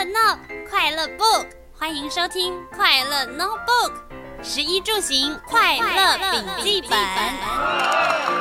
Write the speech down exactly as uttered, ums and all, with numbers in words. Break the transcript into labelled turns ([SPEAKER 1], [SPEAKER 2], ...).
[SPEAKER 1] 闹快乐 Book， 欢迎收听快乐 Notebook， 食衣住行快乐笔记本。